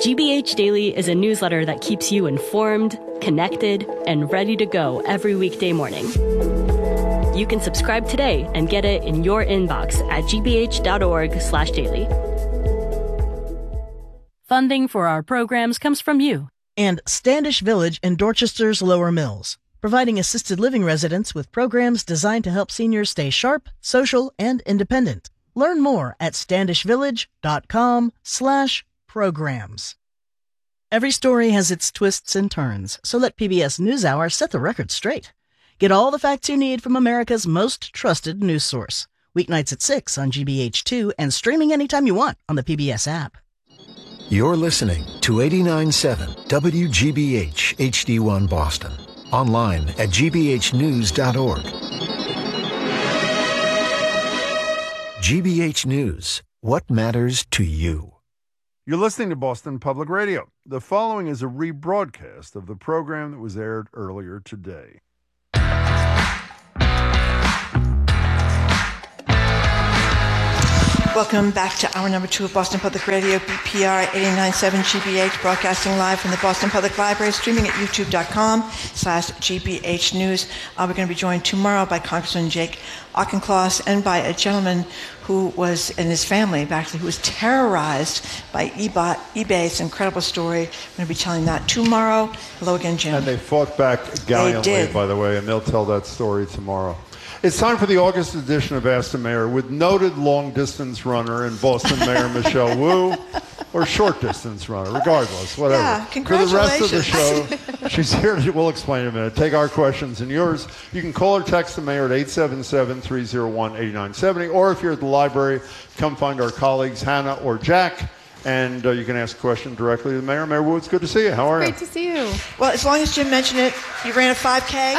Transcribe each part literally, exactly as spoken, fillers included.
G B H Daily is a newsletter that keeps you informed, connected, and ready to go every weekday morning. You can subscribe today and get it in your inbox at gbh.org slash daily. Funding for our programs comes from you. And Standish Village in Dorchester's Lower Mills, providing assisted living residents with programs designed to help seniors stay sharp, social, and independent. Learn more at standishvillage.com slash programs. Every story has its twists and turns, so let P B S NewsHour set the record straight. Get all the facts you need from America's most trusted news source. Weeknights at six on G B H two and streaming anytime you want on the P B S app. You're listening to eighty-nine point seven W G B H H D one Boston. Online at g b h news dot org. G B H News. What matters to you? You're listening to Boston Public Radio. The following is a rebroadcast of the program that was aired earlier today. Welcome back to hour number two of Boston Public Radio, B P R eighty-nine point seven G B H, broadcasting live from the Boston Public Library, streaming at youtube.com slash GBH News. Uh, we're going to be joined tomorrow by Congressman Jake Auchincloss and by a gentleman who was, in his family, actually, who was terrorized by eBay, eBay's incredible story. We're going to be telling that tomorrow. Hello again, Jim. And they fought back gallantly, by the way, and they'll tell that story tomorrow. It's time for the August edition of Ask the Mayor with noted long-distance runner and Boston Mayor Michelle Wu, or short-distance runner, regardless, whatever. Yeah, congratulations. For the rest of the show, she's here. To, we'll explain in a minute. Take our questions and yours. You can call or text the mayor at eight seven seven, three oh one, eight nine seven oh, or if you're at the library, come find our colleagues, Hannah or Jack, and uh, you can ask a question directly to the mayor. Mayor Wu, it's good to see you. How are Great you? Great to see you. Well, as long as Jim mentioned it, you ran a five K?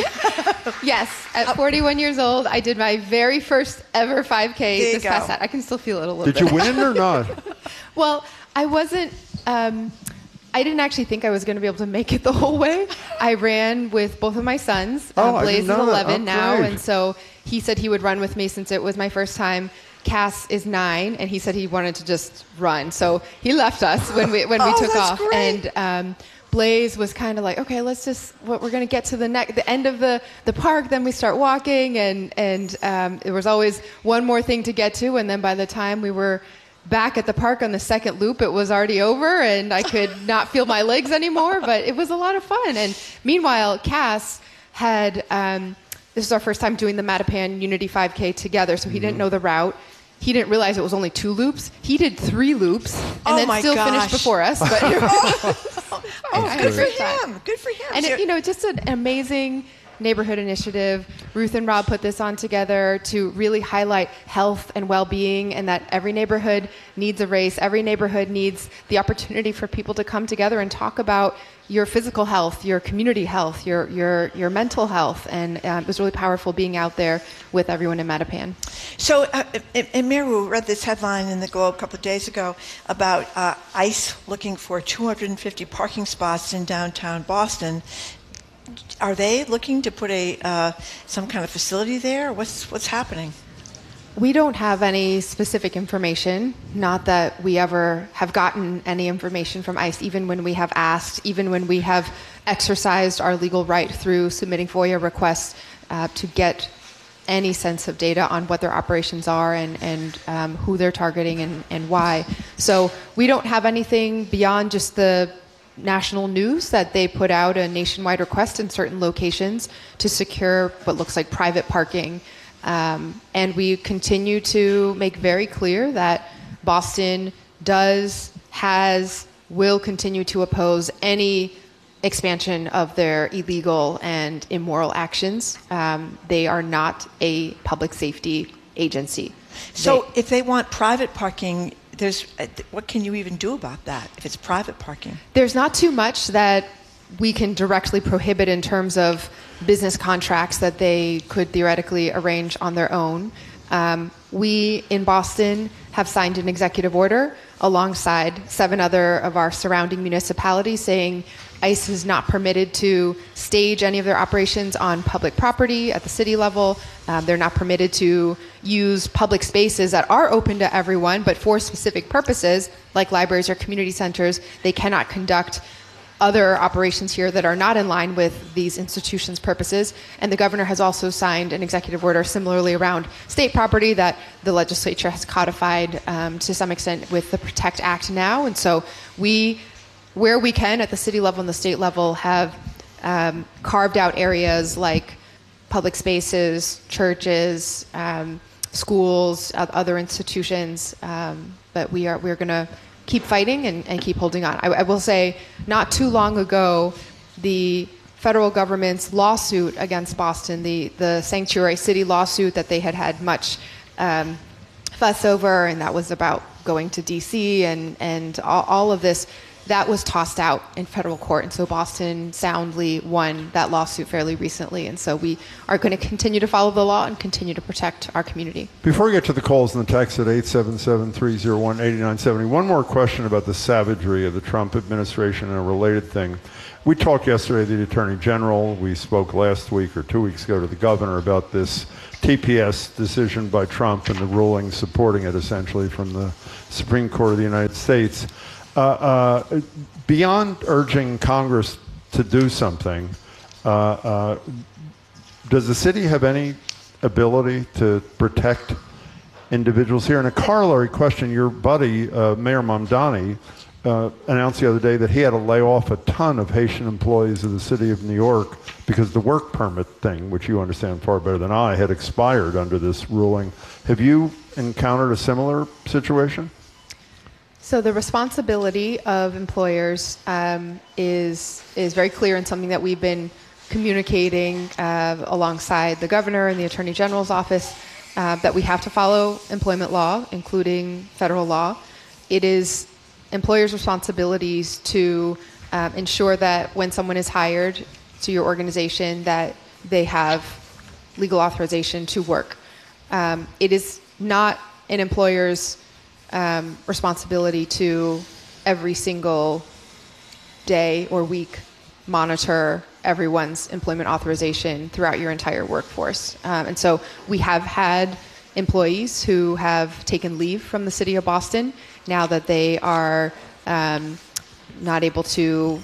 Yes, at forty-one years old, I did my very first ever five K this go. past Saturday. I can still feel it a little did bit. Did you win or not? Well, I wasn't, um, I didn't actually think I was going to be able to make it the whole way. I ran with both of my sons. Oh, um, I Blaze didn't is know that. eleven Oh, now, great. and so he said he would run with me since it was my first time. Cass is nine, and he said he wanted to just run. So he left us when we when we Oh, took that's off. great. And um, Blaze was kind of like, okay, let's just, what we're going to get to the next, the end of the, the park, then we start walking, and and um, there was always one more thing to get to, and then by the time we were back at the park on the second loop, it was already over, and I could not feel my legs anymore, but it was a lot of fun. And meanwhile, Cass had, um, this is our first time doing the Mattapan Unity five K together, so he didn't know the route. He didn't realize it was only two loops. He did three loops and Oh then my still gosh. finished before us. But oh, I had a good great for time. him. Good for him. And, So- it, you know, just an amazing neighborhood initiative. Ruth and Rob put this on together to really highlight health and well-being, and that every neighborhood needs a race. Every neighborhood needs the opportunity for people to come together and talk about your physical health, your community health, your your your mental health. And uh, it was really powerful being out there with everyone in Mattapan. So, uh, and Mayor Wu read this headline in the Globe a couple of days ago about uh, ICE looking for two hundred fifty parking spots in downtown Boston. Are they looking to put a uh, some kind of facility there? What's what's happening? We don't have any specific information, not that we ever have gotten any information from ICE, even when we have asked, even when we have exercised our legal right through submitting FOIA requests uh, to get any sense of data on what their operations are and, and um, who they're targeting and, and why. So we don't have anything beyond just the national news that they put out a nationwide request in certain locations to secure what looks like private parking. Um, and we continue to make very clear that Boston does, has, will continue to oppose any expansion of their illegal and immoral actions. Um, they are not a public safety agency. So They- if they want private parking, there's uh, what can you even do about that if it's private parking? There's not too much that we can directly prohibit in terms of business contracts that they could theoretically arrange on their own. Um, we in Boston have signed an executive order alongside seven other of our surrounding municipalities, saying ICE is not permitted to stage any of their operations on public property at the city level. Um, they're not permitted to use public spaces that are open to everyone, but for specific purposes, like libraries or community centers. They cannot conduct other operations here that are not in line with these institutions' purposes. And the governor has also signed an executive order similarly around state property that the legislature has codified um, to some extent with the PROTECT Act now. And so we, where we can at the city level and the state level, have um, carved out areas like public spaces, churches, um, schools, other institutions. Um, but we are we're going to keep fighting and, and keep holding on. I, I will say, not too long ago, the federal government's lawsuit against Boston, the, the Sanctuary City lawsuit that they had had much um, fuss over, and that was about going to D C and, and all, all of this, that was tossed out in federal court. And so Boston soundly won that lawsuit fairly recently. And so we are going to continue to follow the law and continue to protect our community. Before we get to the calls and the text at eight seven seven, three oh one, eight nine seven oh, one more question about the savagery of the Trump administration and a related thing. We talked yesterday to the Attorney General. We spoke last week or two weeks ago to the governor about this T P S decision by Trump and the ruling supporting it, essentially, from the Supreme Court of the United States. Uh, uh, beyond urging Congress to do something, uh, uh, does the city have any ability to protect individuals here? And a corollary question, your buddy, uh, Mayor Mamdani, uh, announced the other day that he had to lay off a ton of Haitian employees of the city of New York because the work permit thing, which you understand far better than I, had expired under this ruling. Have you encountered a similar situation? So the responsibility of employers um, is is very clear and something that we've been communicating uh, alongside the governor and the Attorney General's office, uh, that we have to follow employment law, including federal law. It is employers' responsibilities to uh, ensure that when someone is hired to your organization, that they have legal authorization to work. Um, it is not an employer's Um, responsibility to every single day or week monitor everyone's employment authorization throughout your entire workforce. Um, and so we have had employees who have taken leave from the city of Boston now that they are um, not able to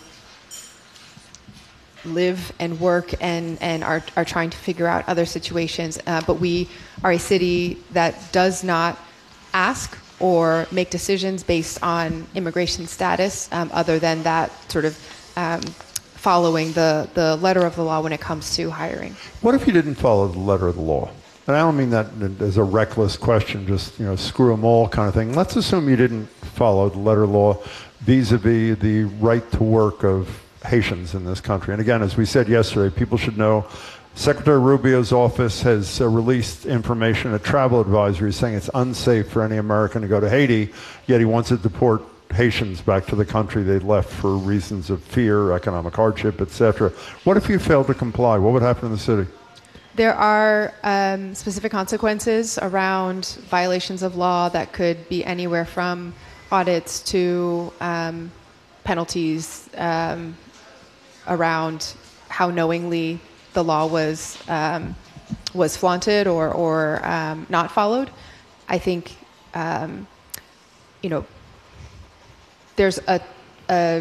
live and work and, and are, are trying to figure out other situations. Uh, but we are a city that does not ask or make decisions based on immigration status, um, other than that sort of um, following the, the letter of the law when it comes to hiring. What if you didn't follow the letter of the law? And I don't mean that as a reckless question, just, you know, screw them all kind of thing. Let's assume you didn't follow the letter of the law vis-a-vis the right to work of Haitians in this country. And again, as we said yesterday, people should know Secretary Rubio's office has uh, released information, a travel advisory, saying it's unsafe for any American to go to Haiti, yet he wants to deport Haitians back to the country they left for reasons of fear, economic hardship, et cetera. What if you failed to comply? What would happen in the city? There are um, specific consequences around violations of law that could be anywhere from audits to um, penalties um, around how knowingly the law was um, was flaunted or or um, not followed. I think um, you know there's a, a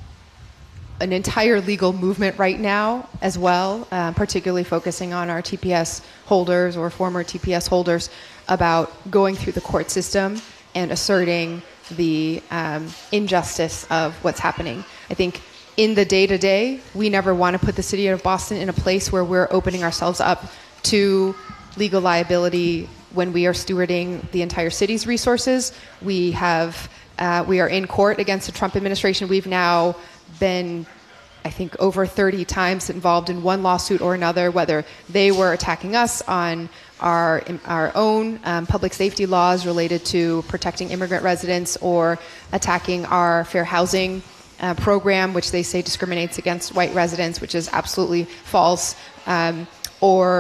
an entire legal movement right now as well, uh, particularly focusing on our T P S holders or former T P S holders, about going through the court system and asserting the um, injustice of what's happening. I think in the day-to-day, we never want to put the city of Boston in a place where we're opening ourselves up to legal liability when we are stewarding the entire city's resources. We have, uh, we are in court against the Trump administration. We've now been, I think, over thirty times involved in one lawsuit or another, whether they were attacking us on our our own um, public safety laws related to protecting immigrant residents, or attacking our fair housing Uh, program, which they say discriminates against white residents, which is absolutely false, um, or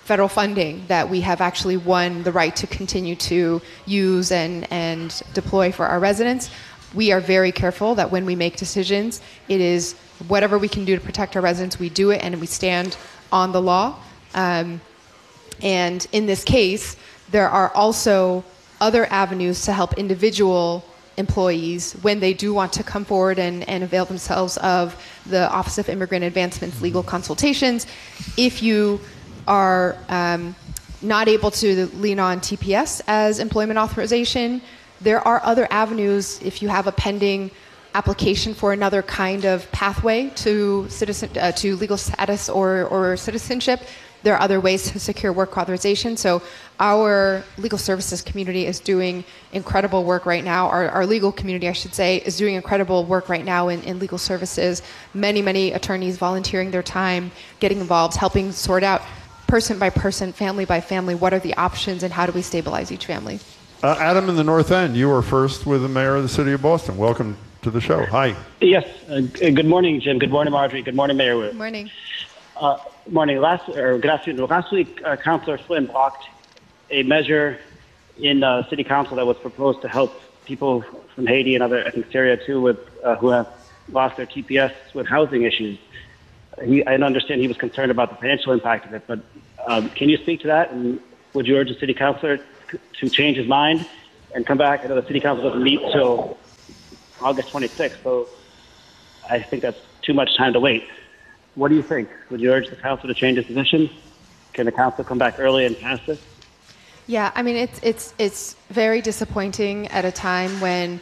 federal funding that we have actually won the right to continue to use and, and deploy for our residents. We are very careful that when we make decisions, it is whatever we can do to protect our residents, we do it, and we stand on the law. Um, and in this case, there are also other avenues to help individual employees when they do want to come forward and, and avail themselves of the Office of Immigrant Advancement's legal consultations. If you are um, not able to lean on T P S as employment authorization, there are other avenues if you have a pending application for another kind of pathway to citizen uh, to legal status or, or citizenship. There are other ways to secure work authorization. So our legal services community is doing incredible work right now. Our, our legal community, I should say, is doing incredible work right now in, in legal services. Many, many attorneys volunteering their time, getting involved, helping sort out person by person, family by family, what are the options and how do we stabilize each family? Uh, Adam in the North End, you were first with the mayor of the city of Boston. Welcome to the show. Hi. Yes. Uh, good morning, Jim. Good morning, Marjorie. Good morning, Mayor Wu. Good morning. Uh, morning. Last or good afternoon. Last week, uh, Councilor Flynn blocked a measure in uh, City Council that was proposed to help people from Haiti and other, I think Syria too, with uh, who have lost their T P S with housing issues. He, I understand he was concerned about the financial impact of it, but um, can you speak to that? And would you urge the City Councilor to change his mind and come back? I know the City Council doesn't meet till August twenty-sixth, so I think that's too much time to wait. What do you think? Would you urge the council to change its position? Can the council come back early and pass this? Yeah, I mean, it's it's it's very disappointing at a time when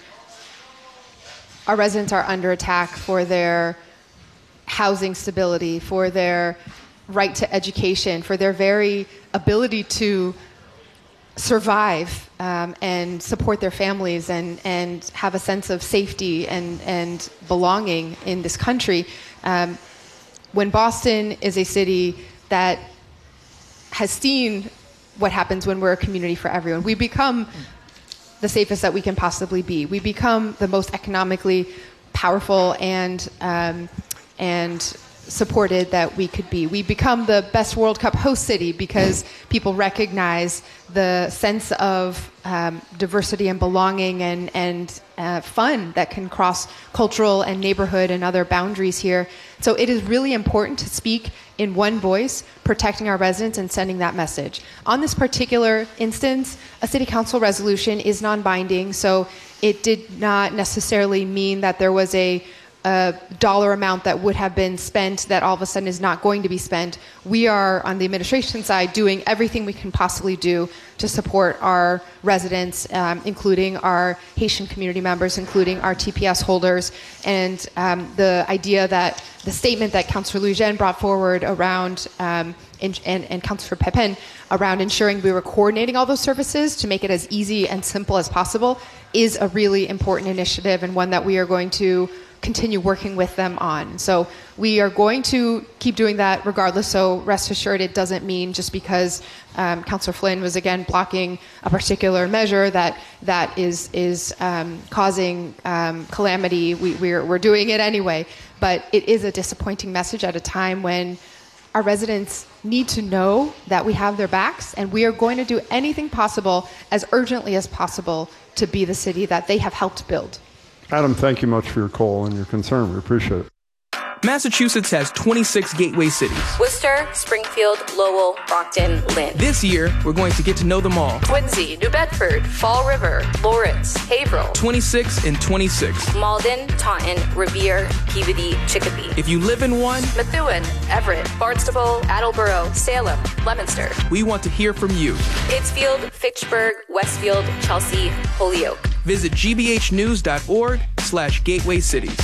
our residents are under attack for their housing stability, for their right to education, for their very ability to survive um, and support their families and, and have a sense of safety and, and belonging in this country. Um, when Boston is a city that has seen what happens when we're a community for everyone, we become the safest that we can possibly be. We become the most economically powerful and um, and supported that we could be. We become the best World Cup host city because people recognize the sense of um, diversity and belonging and, and uh, fun that can cross cultural and neighborhood and other boundaries here. So it is really important to speak in one voice, protecting our residents and sending that message. On this particular instance, a city council resolution is non-binding, so it did not necessarily mean that there was a a dollar amount that would have been spent that all of a sudden is not going to be spent. We are, on the administration side, doing everything we can possibly do to support our residents, um, including our Haitian community members, including our T P S holders. And um, the idea that the statement that Councillor Lujan brought forward around, um, in, and, and Councillor Pepin, around ensuring we were coordinating all those services to make it as easy and simple as possible is a really important initiative and one that we are going to continue working with them on. So we are going to keep doing that regardless. So rest assured, it doesn't mean just because um, Councillor Flynn was again blocking a particular measure that that is is um, causing um, calamity. We, we're we're doing it anyway. But it is a disappointing message at a time when our residents need to know that we have their backs, and we are going to do anything possible as urgently as possible to be the city that they have helped build. Adam, thank you much for your call and your concern. We appreciate it. Massachusetts has twenty-six gateway cities. Worcester, Springfield, Lowell, Brockton, Lynn. This year, we're going to get to know them all. Quincy, New Bedford, Fall River, Lawrence, Haverhill. twenty-six and twenty-six. Malden, Taunton, Revere, Peabody, Chicopee. If you live in one, Methuen, Everett, Barnstable, Attleboro, Salem, Leominster. We want to hear from you. Pittsfield, Fitchburg, Westfield, Chelsea, Holyoke. Visit gbhnews.org slash gateway cities.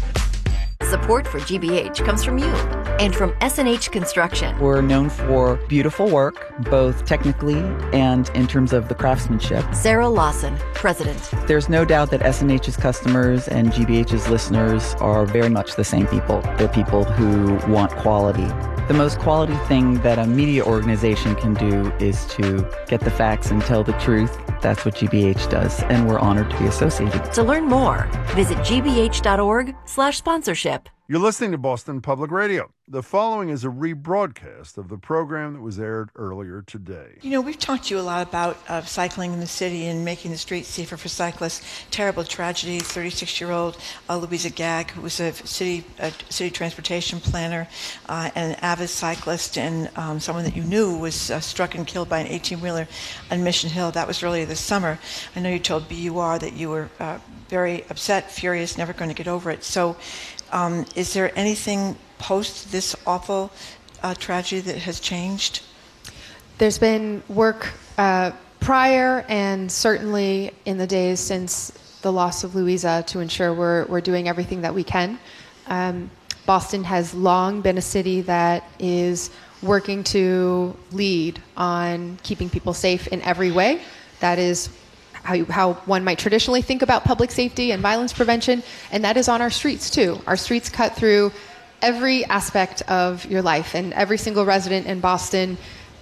Support for G B H comes from you and from S and H Construction. We're known for beautiful work, both technically and in terms of the craftsmanship. Sarah Lawson, President. There's no doubt that S and H's customers and G B H's listeners are very much the same people. They're people who want quality. The most quality thing that a media organization can do is to get the facts and tell the truth. That's what G B H does, and we're honored to be associated. To learn more, Visit g b h dot org slash sponsorship. You're listening to Boston Public Radio. The following is a rebroadcast of the program that was aired earlier today. You know, we've talked to you a lot about uh, cycling in the city and making the streets safer for cyclists. Terrible tragedy, thirty-six-year-old uh, Louisa Gag, who was a city a city transportation planner uh, and an avid cyclist, and um, someone that you knew was uh, struck and killed by an eighteen-wheeler on Mission Hill. That was earlier this summer. I know you told B U R that you were uh, very upset, furious, never going to get over it. So um, is there anything post this awful uh, tragedy that has changed? There's been work uh, prior and certainly in the days since the loss of Louisa to ensure we're, we're doing everything that we can. Um, Boston has long been a city that is working to lead on keeping people safe in every way. That is how, you, how one might traditionally think about public safety and violence prevention, and that is on our streets too. Our streets cut through every aspect of your life, and every single resident in Boston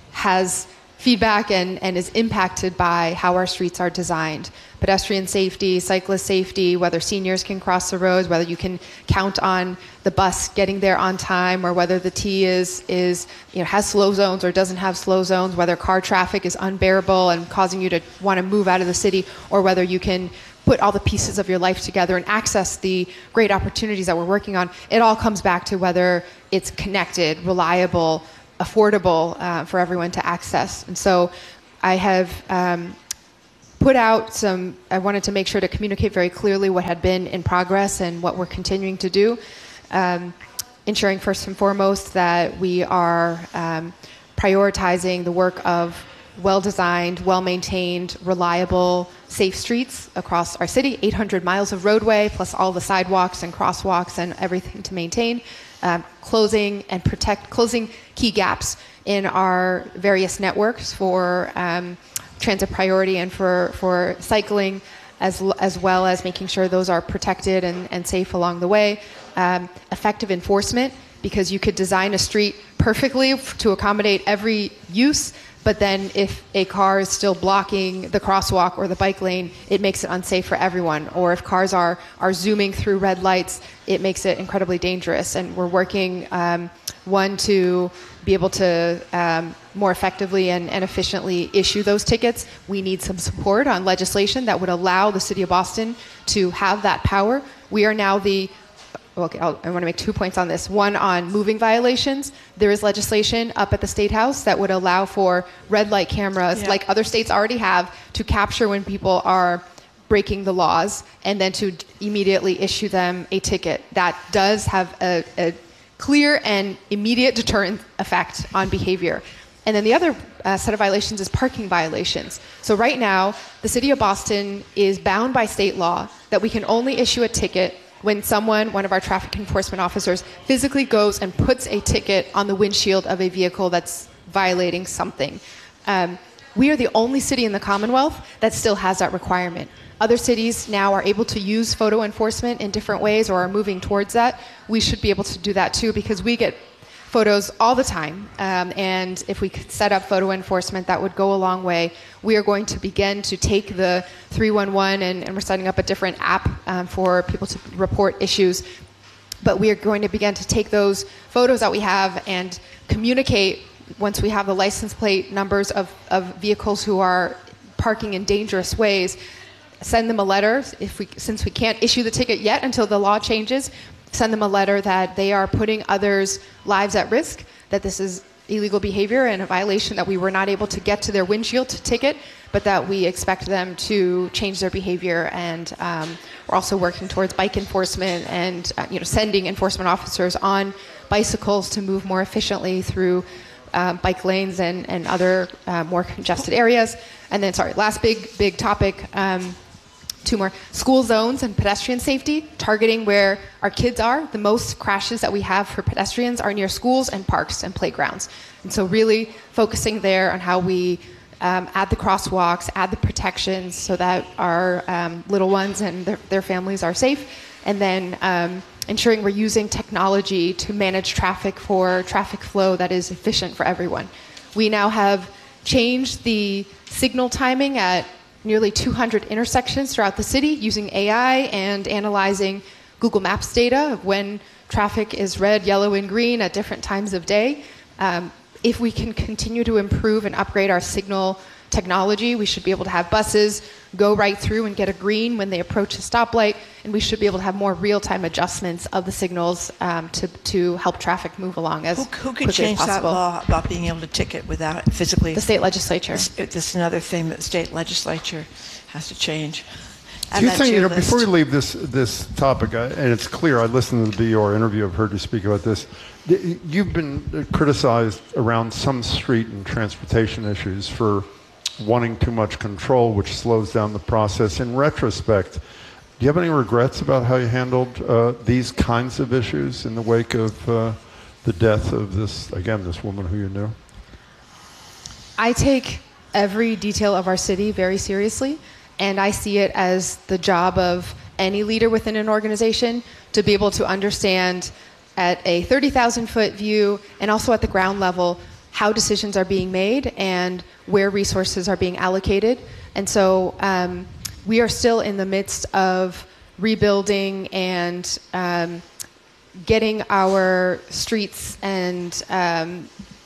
has feedback and, and is impacted by how our streets are designed. Pedestrian safety, cyclist safety, whether seniors can cross the roads, whether you can count on the bus getting there on time, or whether the T is, is you know, has slow zones or doesn't have slow zones, whether car traffic is unbearable and causing you to want to move out of the city, or whether you can put all the pieces of your life together and access the great opportunities that we're working on. It all comes back to whether it's connected, reliable, affordable uh, for everyone to access. And so I have um, put out some, I wanted to make sure to communicate very clearly what had been in progress and what we're continuing to do, um, ensuring first and foremost that we are um, prioritizing the work of well-designed, well-maintained, reliable, safe streets across our city, eight hundred miles of roadway, plus all the sidewalks and crosswalks and everything to maintain, um, closing and protect, closing key gaps in our various networks for um, transit priority and for, for cycling, as, as well as making sure those are protected and, and safe along the way. Um, effective enforcement, because you could design a street perfectly to accommodate every use, but then if a car is still blocking the crosswalk or the bike lane, it makes it unsafe for everyone. Or if cars are, are zooming through red lights, it makes it incredibly dangerous. And we're working, um, one, to be able to um, more effectively and, and efficiently issue those tickets. We need some support on legislation that would allow the City of Boston to have that power. We are now the Okay, I'll, I want to make two points on this. One, on moving violations. There is legislation up at the State House that would allow for red light cameras, yeah. like other states already have, to capture when people are breaking the laws and then to immediately issue them a ticket. That does have a, a clear and immediate deterrent effect on behavior. And then the other uh, set of violations is parking violations. So right now, the City of Boston is bound by state law that we can only issue a ticket when someone, one of our traffic enforcement officers, physically goes and puts a ticket on the windshield of a vehicle that's violating something. Um, we are the only city in the Commonwealth that still has that requirement. Other cities now are able to use photo enforcement in different ways or are moving towards that. We should be able to do that too, because we get photos all the time. Um, and if we could set up photo enforcement, that would go a long way. We are going to begin to take the three one one, and, and we're setting up a different app um, for people to report issues. But we are going to begin to take those photos that we have and communicate, once we have the license plate numbers of, of vehicles who are parking in dangerous ways, send them a letter. If we, since we can't issue the ticket yet until the law changes, send them a letter that they are putting others' lives at risk, that this is illegal behavior and a violation, that we were not able to get to their windshield to ticket, but that we expect them to change their behavior. And um, we're also working towards bike enforcement and uh, you know, sending enforcement officers on bicycles to move more efficiently through uh, bike lanes and, and other uh, more congested areas. And then, sorry, last big, big topic, um, two more, school zones and pedestrian safety, targeting where our kids are. The most crashes that we have for pedestrians are near schools and parks and playgrounds. And so really focusing there on how we um, add the crosswalks, add the protections so that our um, little ones and their, their families are safe. And then um, ensuring we're using technology to manage traffic for traffic flow that is efficient for everyone. We now have changed the signal timing at nearly two hundred intersections throughout the city using A I and analyzing Google Maps data of when traffic is red, yellow, and green at different times of day. Um, if we can continue to improve and upgrade our signal technology, we should be able to have buses go right through and get a green when they approach a stoplight, and we should be able to have more real-time adjustments of the signals um, to, to help traffic move along as Who, who could quickly change as that possible. law about being able to ticket without physically? The state legislature. This, this is another thing that the state legislature has to change. Do you think, you know, before we leave this this topic, uh, and it's clear, I listened to the B O R interview, I've heard you speak about this. You've been criticized around some street and transportation issues for wanting too much control, which slows down the process. In retrospect, do you have any regrets about how you handled uh, these kinds of issues in the wake of uh, the death of this, again, this woman who you knew? I take every detail of our city very seriously, and I see it as the job of any leader within an organization to be able to understand at a thirty thousand foot view and also at the ground level how decisions are being made and where resources are being allocated. And so um, we are still in the midst of rebuilding and um, getting our streets and um,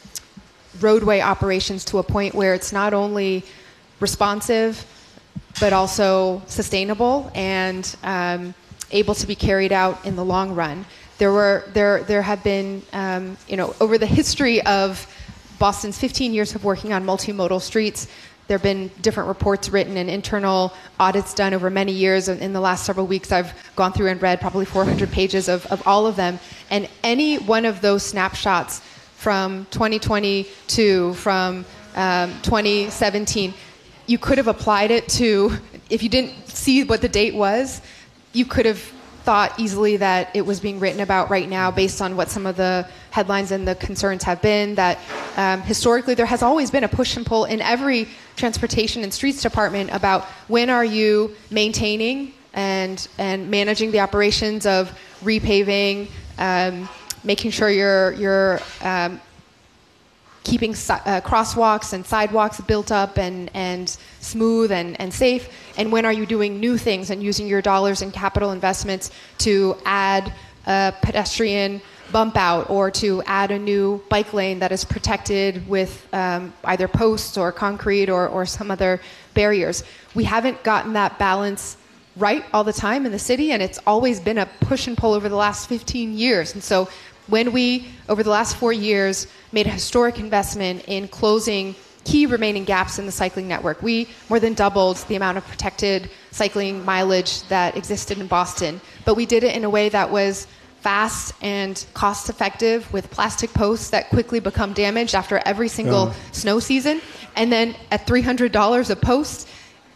roadway operations to a point where it's not only responsive, but also sustainable and um, able to be carried out in the long run. There were there there have been um, you know over the history of Boston's fifteen years of working on multimodal streets, there have been different reports written and internal audits done over many years. In the last several weeks, I've gone through and read probably four hundred pages of, of all of them. And any one of those snapshots from twenty twenty-two, from um, twenty seventeen, you could have applied it to, if you didn't see what the date was, you could have thought easily that it was being written about right now based on what some of the headlines and the concerns have been, that um, historically there has always been a push and pull in every transportation and streets department about when are you maintaining and and managing the operations of repaving, um, making sure you're you're um, keeping si- uh, crosswalks and sidewalks built up and, and smooth and, and safe, and when are you doing new things and using your dollars and capital investments to add a pedestrian bump out or to add a new bike lane that is protected with um, either posts or concrete or, or some other barriers. We haven't gotten that balance right all the time in the city, and it's always been a push and pull over the last fifteen years. And so when we, over the last four years, made a historic investment in closing key remaining gaps in the cycling network, we more than doubled the amount of protected cycling mileage that existed in Boston. But we did it in a way that was fast and cost-effective, with plastic posts that quickly become damaged after every single Yeah. snow season. And then at three hundred dollars a post,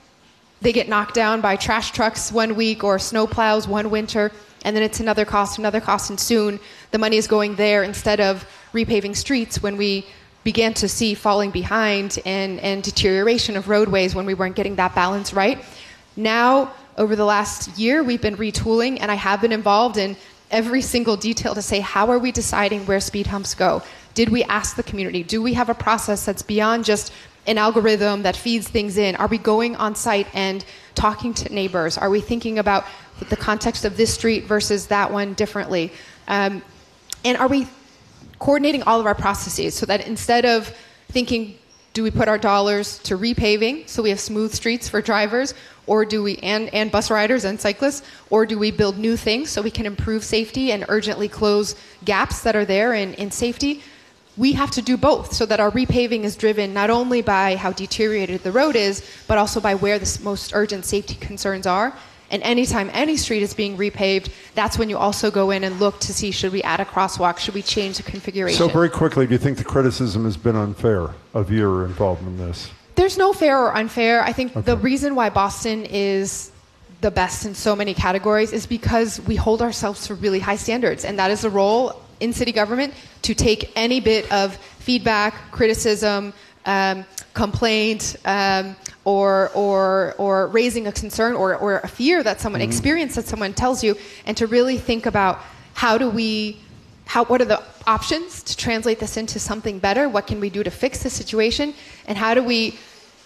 they get knocked down by trash trucks one week or snow plows one winter, and then it's another cost, another cost, and soon the money is going there instead of repaving streets when we began to see falling behind and, and deterioration of roadways when we weren't getting that balance right. Now, over the last year, we've been retooling, and I have been involved in every single detail to say, how are we deciding where speed humps go? Did we ask the community? Do we have a process that's beyond just an algorithm that feeds things in? Are we going on site and talking to neighbors? Are we thinking about the context of this street versus that one differently? Um, and are we coordinating all of our processes so that instead of thinking, do we put our dollars to repaving so we have smooth streets for drivers, or do we, and, and bus riders and cyclists, or do we build new things so we can improve safety and urgently close gaps that are there in, in safety? We have to do both so that our repaving is driven not only by how deteriorated the road is, but also by where the most urgent safety concerns are. And anytime any street is being repaved, that's when you also go in and look to see, should we add a crosswalk? Should we change the configuration? So very quickly, do you think the criticism has been unfair of your involvement in this? There's no fair or unfair. I think Okay. the reason why Boston is the best in so many categories is because we hold ourselves to really high standards. And that is the role in city government, to take any bit of feedback, criticism, um, complaint, um, or or or raising a concern or, or a fear that someone Mm-hmm. experience that someone tells you, and to really think about how do we, how what are the options to translate this into something better? What can we do to fix the situation? And how do we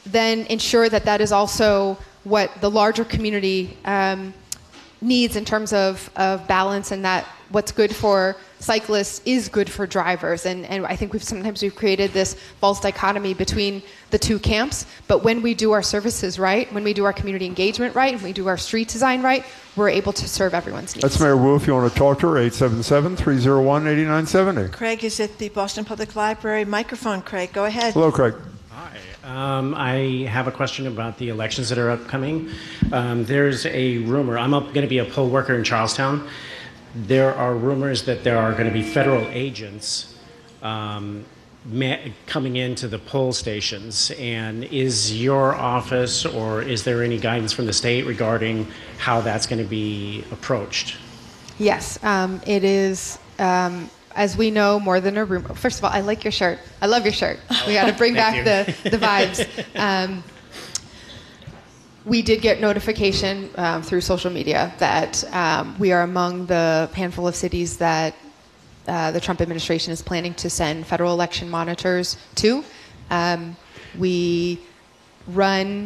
then ensure that that is also what the larger community um, needs in terms of, of balance, and that what's good for cyclists is good for drivers. And, and I think we've sometimes we've created this false dichotomy between the two camps. But when we do our services right, when we do our community engagement right, when we do our street design right, we're able to serve everyone's needs. That's Mayor Wu. If you want to talk to her, eight seven seven, three oh one, eight nine seven oh. Craig is at the Boston Public Library microphone. Craig, go ahead. Hello, Craig. Um, I have a question about the elections that are upcoming. Um, there's a rumor, I'm going to be a poll worker in Charlestown. There are rumors that there are going to be federal agents um, ma- coming into the poll stations. And is your office, or is there any guidance from the state regarding how that's going to be approached? Yes, um, it is. Um, As we know, more than a rumor. First of all, I like your shirt. I love your shirt. We got to bring back the, the vibes. Um, we did get notification um, through social media that um, we are among the handful of cities that uh, the Trump administration is planning to send federal election monitors to. Um, we run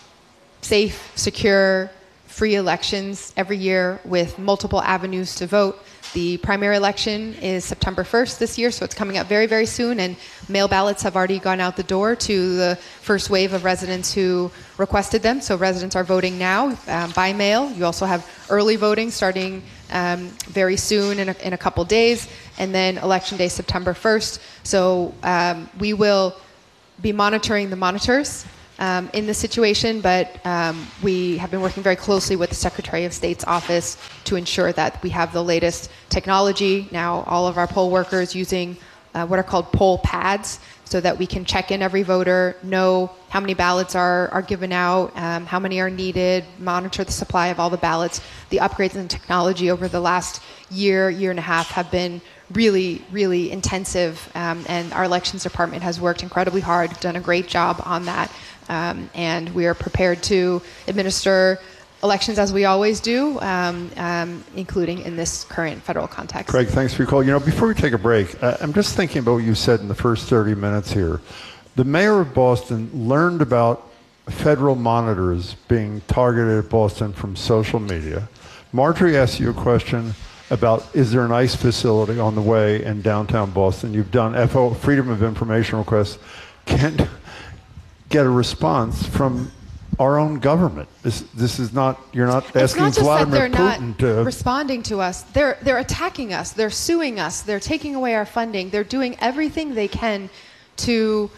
safe, secure, free elections every year with multiple avenues to vote. The primary election is September first this year, so it's coming up very, very soon, and mail ballots have already gone out the door to the first wave of residents who requested them. So residents are voting now um, by mail. You also have early voting starting um, very soon in a, in a couple days, and then Election Day, September first. So um, we will be monitoring the monitors Um, in this situation, but um, we have been working very closely with the Secretary of State's office to ensure that we have the latest technology. Now, all of our poll workers using uh, what are called poll pads, so that we can check in every voter, know how many ballots are, are given out, um, how many are needed, monitor the supply of all the ballots. The upgrades in technology over the last year, year and a half have been really, really intensive, um, and our elections department has worked incredibly hard, done a great job on that. Um, and we are prepared to administer elections as we always do, um, um, including in this current federal context. Craig, thanks for your call. You know, before we take a break, uh, I'm just thinking about what you said in the first thirty minutes here. The mayor of Boston learned about federal monitors being targeted at Boston from social media. Marjorie asked you a question about, is there an ICE facility on the way in downtown Boston? You've done F O, Freedom of Information requests. Can't get a response from our own government. This this is not, you're not asking it's not just Vladimir that they're Putin not to responding to us. They're they're attacking us. They're suing us. They're taking away our funding. They're doing everything they can to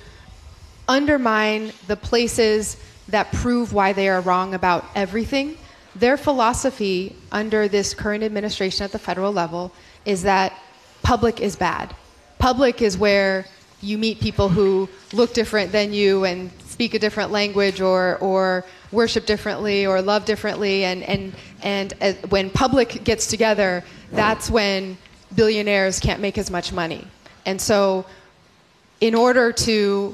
undermine the places that prove why they are wrong about everything. Their philosophy under this current administration at the federal level is that public is bad. Public is where you meet people who look different than you and speak a different language, or or worship differently, or love differently, and and and uh, when public gets together, that's when billionaires can't make as much money. And so in order to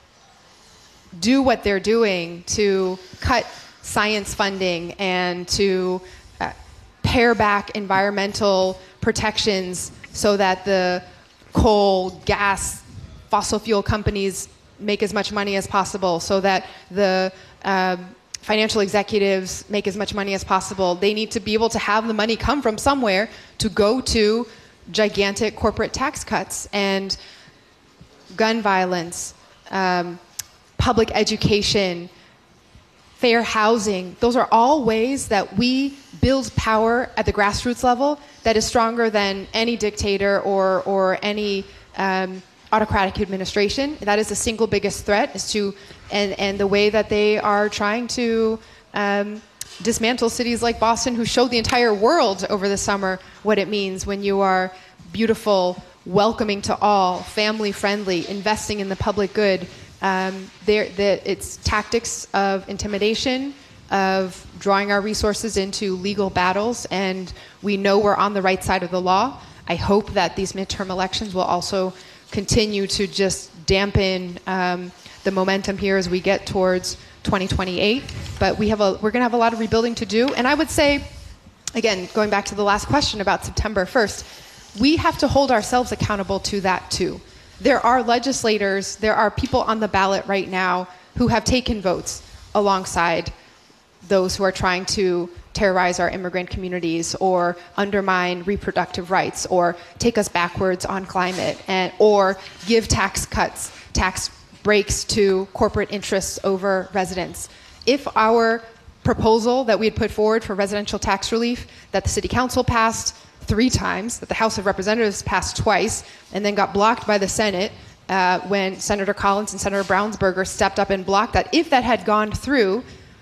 do what they're doing, to cut science funding and to uh, pare back environmental protections so that the coal, gas, fossil fuel companies make as much money as possible, so that the uh, financial executives make as much money as possible. They need to be able to have the money come from somewhere to go to gigantic corporate tax cuts and gun violence, um, public education, fair housing. Those are all ways that we build power at the grassroots level that is stronger than any dictator or or any um, autocratic administration. That is the single biggest threat, is to, and, and the way that they are trying to um, dismantle cities like Boston, who showed the entire world over the summer what it means when you are beautiful, welcoming to all, family friendly, investing in the public good. Um, the, it's tactics of intimidation, of drawing our resources into legal battles, and we know we're on the right side of the law. I hope that these midterm elections will also continue to just dampen um, the momentum here as we get towards twenty twenty-eight. But we have a, we're going to have a lot of rebuilding to do. And I would say, again, going back to the last question about September first, we have to hold ourselves accountable to that too. There are legislators, there are people on the ballot right now who have taken votes alongside those who are trying to terrorize our immigrant communities or undermine reproductive rights or take us backwards on climate, and or give tax cuts, tax breaks to corporate interests over residents. If our proposal that we had put forward for residential tax relief that the City Council passed three times, that the House of Representatives passed twice, and then got blocked by the Senate uh, when Senator Collins and Senator Brownsberger stepped up and blocked that, if that had gone through,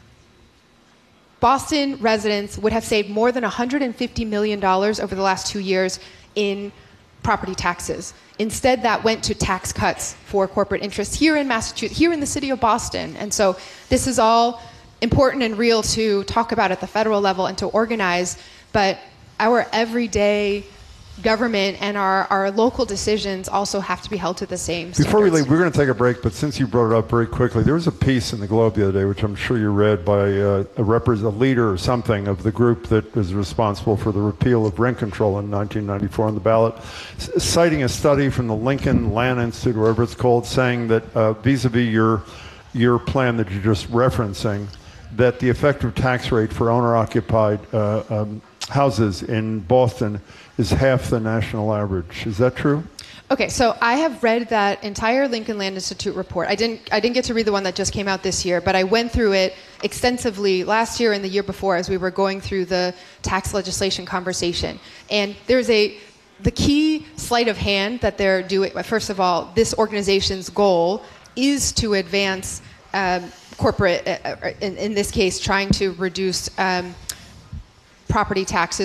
Boston residents would have saved more than one hundred fifty million dollars over the last two years in property taxes. Instead, that went to tax cuts for corporate interests here in Massachusetts, here in the city of Boston. And so this is all important and real to talk about at the federal level and to organize, but our everyday government and our, our local decisions also have to be held to the same standards. Before we leave, we're going to take a break, but since you brought it up very quickly, there was a piece in the Globe the other day, which I'm sure you read, by uh, a, repre- a leader or something of the group that was responsible for the repeal of rent control in nineteen ninety-four on the ballot, c- citing a study from the Lincoln Land Institute, whatever it's called, saying that uh, vis-a-vis your, your plan that you're just referencing, that the effective tax rate for owner-occupied uh, um, houses in Boston is half the national average. Is that true? Okay, so I have read that entire Lincoln Land Institute report. I didn't I didn't get to read the one that just came out this year, but I went through it extensively last year and the year before as we were going through the tax legislation conversation. And there's a the key sleight of hand that they're doing. First of all, this organization's goal is to advance um, corporate, uh, in, in this case, trying to reduce um, property taxes